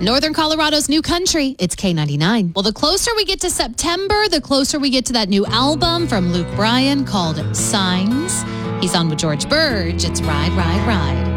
Northern Colorado's new country, it's K99. Well, the closer we get to September, the closer we get to that new album from Luke Bryan called Signs. He's on with George Burge. It's Ride, Ride, Ride.